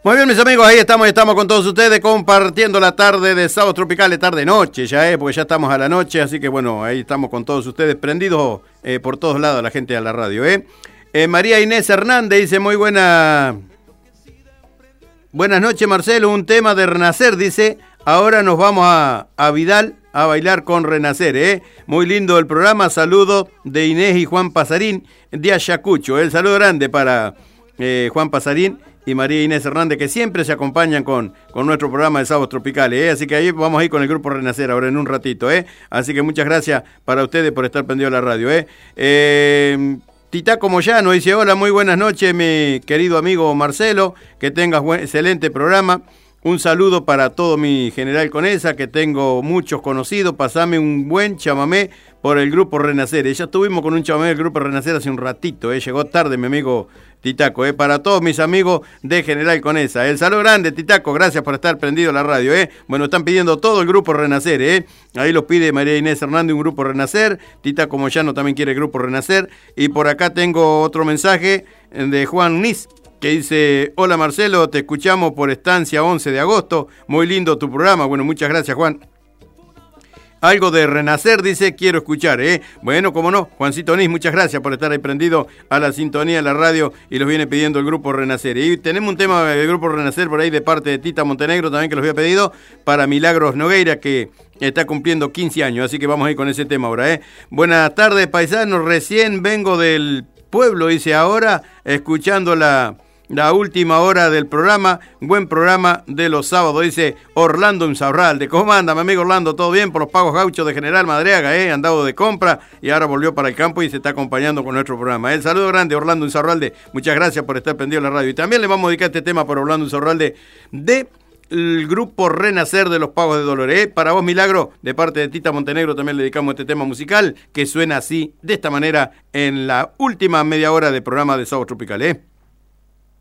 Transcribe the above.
Muy bien, mis amigos, ahí estamos con todos ustedes compartiendo la tarde de Sábados Tropicales, tarde-noche ya, porque ya estamos a la noche, así que bueno, ahí estamos con todos ustedes prendidos por todos lados, la gente de la radio. María Inés Hernández dice, buenas noches, Marcelo, un tema de Renacer, dice, ahora nos vamos a Vidal a bailar con Renacer, Muy lindo el programa, saludo de Inés y Juan Pasarín de Ayacucho, el saludo grande para Juan Pasarín y María Inés Hernández, que siempre se acompañan con nuestro programa de Sábados Tropicales, Así que ahí vamos a ir con el Grupo Renacer ahora en un ratito, Así que muchas gracias para ustedes por estar prendidos a la radio, Titaco Moyano dice, hola, muy buenas noches, mi querido amigo Marcelo, que tengas excelente programa. Un saludo para todo mi General Conesa, que tengo muchos conocidos. Pasame un buen chamamé por el Grupo Renacer. Ya estuvimos con un chamamé del Grupo Renacer hace un ratito, Llegó tarde mi amigo Titaco, Para todos mis amigos de General Conesa. El saludo grande, Titaco, gracias por estar prendido a la radio, Bueno, están pidiendo todo el Grupo Renacer, Ahí los pide María Inés Hernández, un Grupo Renacer. Titaco Moyano también quiere el Grupo Renacer. Y por acá tengo otro mensaje de Juan Nis, que dice, hola Marcelo, te escuchamos por Estancia 11 de agosto, muy lindo tu programa. Bueno, muchas gracias, Juan. Algo de Renacer, dice, quiero escuchar, Bueno, cómo no, Juancito Nis, muchas gracias por estar ahí prendido a la sintonía de la radio y los viene pidiendo el Grupo Renacer. Y tenemos un tema del Grupo Renacer por ahí de parte de Tita Montenegro también que los había pedido para Milagros Nogueira, que está cumpliendo 15 años, así que vamos a ir con ese tema ahora, Buenas tardes, paisanos, recién vengo del pueblo, dice, ahora escuchando la última hora del programa, buen programa de los sábados, dice Orlando Insaurralde. ¿Cómo anda, mi amigo Orlando? ¿Todo bien por los pagos gauchos de General Madariaga, Andado de compra y ahora volvió para el campo y se está acompañando con nuestro programa. El saludo grande, Orlando Insaurralde. Muchas gracias por estar prendido a la radio. Y también le vamos a dedicar este tema para Orlando Insaurralde del Grupo Renacer de los Pagos de Dolores. Para vos, Milagro, de parte de Tita Montenegro también le dedicamos este tema musical que suena así, de esta manera, en la última media hora del programa de Sábados Tropicales,